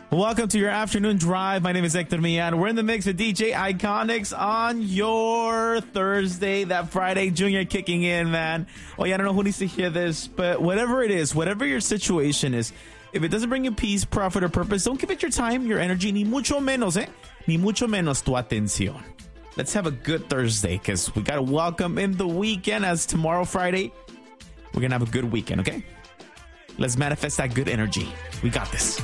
Welcome to your afternoon drive. My name is Hector Millan. We're in the mix with DJ Iconics on your Thursday. That Friday Junior kicking in, man. Oh, yeah, I don't know who needs to hear this, but whatever it is, whatever your situation is, if it doesn't bring you peace, profit, or purpose, don't give it your time, your energy, ni mucho menos, ni mucho menos tu atención. Let's have a good Thursday, because we got to welcome in the weekend, as tomorrow, Friday, we're going to have a good weekend, okay? Let's manifest that good energy. We got this.